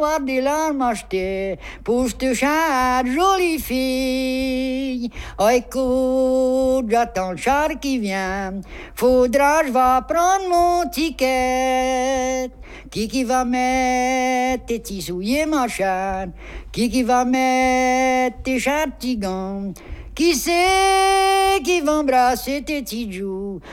avoir des larmes achetées pour te char, jolie fille. Oh, écoute, j'attends le char qui vient. Faudra, je vais prendre mon ticket. Qui va mettre tes petits souliers, ma chère? Qui va mettre tes chats petits gants? Qui c'est qui va embrasser tes petits joues?